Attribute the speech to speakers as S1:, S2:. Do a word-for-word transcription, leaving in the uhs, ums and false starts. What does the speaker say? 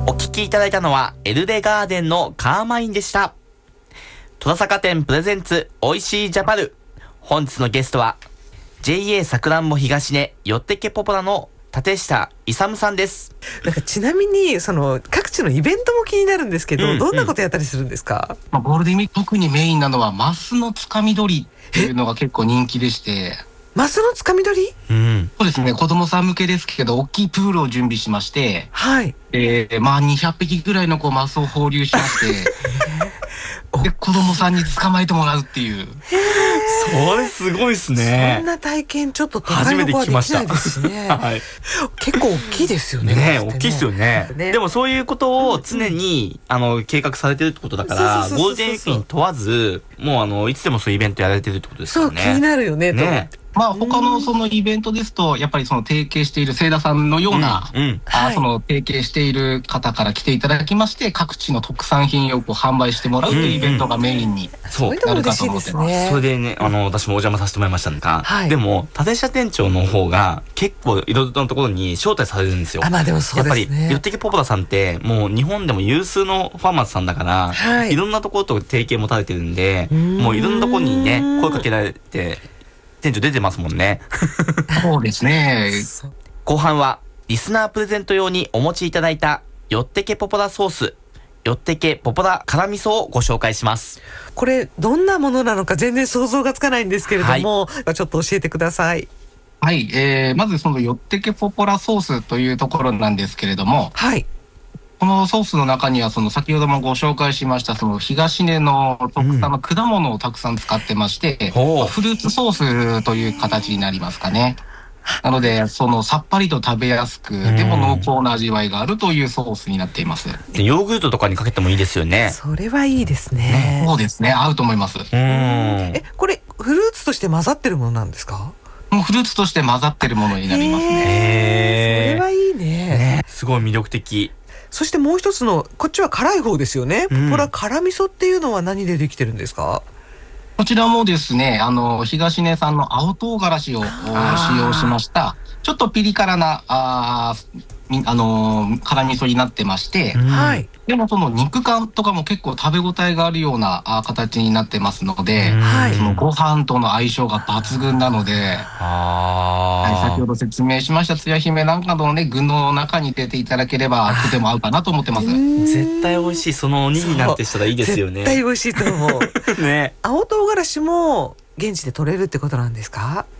S1: お聞きいただいたのはエルレガーデンのカーマインでした。戸田坂店プレゼンツおいしいジャパル。本日のゲストは ジェイエー さくらんぼ東根よってけポポラの立下勇さんです。
S2: なんかちなみにその各地のイベントも気になるんですけど、うんうん、どんなことやったりするんですか？
S3: まあ、ゴールデンウィーク特にメインなのはマスのつかみ取りっていうのが結構人気でして。
S2: マスのつかみ取り、
S3: うん、そうですね、子供さん向けですけど大きいプールを準備しまして、
S2: はい、
S3: えー、まあにひゃっぴきぐらいのこうマスを放流しましてで子供さんに捕まえてもらうっていう。
S1: それすごいですね。
S2: そんな体験ちょっと都会の子はできないですしね。はい、結構大きいですよね。
S1: ね、大きいですよね。でもそういうことを常に、うん、あの計画されてるってことだから、ゴールデンウィークに問わず、もうあのいつでもそういうイベントやられてるってことですからね。
S2: そう、気になるよね。
S1: ね。
S3: まあ他のそのイベントですとやっぱりその提携している清田さんのような、うんうん、あ、はい、その提携している方から来ていただきまして各地の特産品をこう販売してもらうというイベントがメインになるかと思ってます。
S1: それでね、あの私もお邪魔させてもらいましたが、はい、でも立下店長の方が結構いろいろなところに招待されるんですよ。
S2: あ、まあでもそうですね。
S1: やっぱりよってけポポラさんってもう日本でも有数のファーマーズさんだから、はい、いろんなところと提携もされてるんで、もういろんなところにね声かけられて店長出てますもんね。
S3: そうですね。
S1: 後半はリスナープレゼント用にお持ちいただいたよってけポポラソース、よってけポポラ辛味噌をご紹介します。
S2: これどんなものなのか全然想像がつかないんですけれども、はい、ちょっと教えてください。
S3: はい、えー、まずそのよってけポポラソースというところなんですけれども、
S2: はい、
S3: このソースの中にはその先ほどもご紹介しましたその東根の特産の果物をたくさん使ってまして、うん、フルーツソースという形になりますかね。なのでそのさっぱりと食べやすく、でも濃厚な味わいがあるというソースになっています。
S1: でヨーグルトとかにかけてもいいですよね。
S2: それはいいですね。
S3: ね、そうですね、合うと思います。うん、
S2: え、これフルーツとして混ざってるものなんですか？
S3: もうフルーツとして混ざってるものになりますね。
S2: へー、それはいい ね,
S1: ねすごい魅力的。
S2: そしてもう一つのこっちは辛い方ですよね。ポポラ辛味噌っていうのは何でできてるんですか？
S3: こちらもですね、あの東根産の青唐辛子を使用しましたちょっとピリ辛なああのー、辛味噌になってまして、
S2: はい、
S3: でもその肉感とかも結構食べ応えがあるようなあ形になってますので、はい、そのご飯との相性が抜群なので、はい、先ほど説明しましたつや姫なんかのね具の中に入れていただければとても合うかなと思ってます。
S1: 絶対美味しい。そのおにぎりなんてしたらいいですよね。
S2: 絶対美味しいと思う。
S1: ね、
S2: 青唐辛子も現地で取れるってことなんですか？